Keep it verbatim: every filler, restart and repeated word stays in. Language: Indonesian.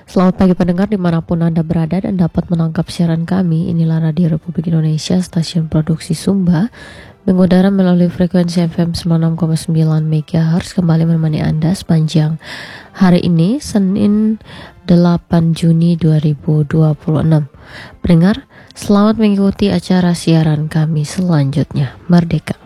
Selamat pagi pendengar dimanapun Anda berada dan dapat menangkap siaran kami. Inilah Radio Republik Indonesia, stasiun produksi Sumba, mengudara melalui frekuensi F M sembilan puluh enam koma sembilan megahertz, kembali menemani Anda sepanjang hari ini, Senin delapan Juni dua ribu dua puluh enam. Pendengar, selamat mengikuti acara siaran kami selanjutnya. Merdeka!